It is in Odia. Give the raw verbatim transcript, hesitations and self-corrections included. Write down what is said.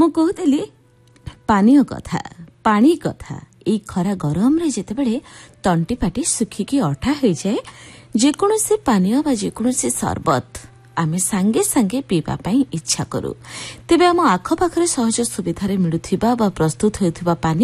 ମୁଁ କହୁଥିଲି ପାନୀୟ କଥା, ପାଣି କଥା। ଏଇ ଖରା ଗରମରେ ଯେତେବେଳେ ତଣ୍ଟି ପାଟି ଶୁଖିକି ଅଠା ହୋଇଯାଏ, ଯେକୌଣସି ପାନୀୟ ବା ଯେକୌଣସି ସରବତ ଆମେ ସାଙ୍ଗେ ସାଙ୍ଗେ ପିଇବା ପାଇଁ ଇଚ୍ଛା କରୁ। ତେବେ ଆମ ଆଖପାଖରେ ସହଜ ସୁବିଧାରେ ମିଳୁଥିବା ବା ପ୍ରସ୍ତୁତ ହେଉଥିବା ପାନୀୟ